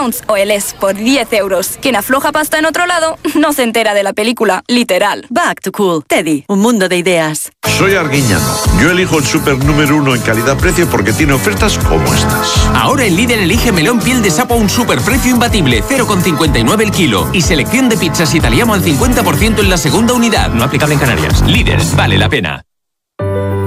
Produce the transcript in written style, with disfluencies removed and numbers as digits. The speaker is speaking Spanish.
pounds o el S por 10 euros. Quien afloja pasta en otro lado no se entera de la película, literal. Back to Cool. Teddy, un mundo de ideas. Soy Arguiñano. Yo elijo el súper número 1 en calidad-precio porque tiene ofertas como estas. Ahora en Lidl elige melón piel de sapo a un superprecio imbatible, 0,59 el kilo. Y selección de pizzas italiano al 50% en la segunda unidad. No aplicable en Canarias. Lidl, vale la pena.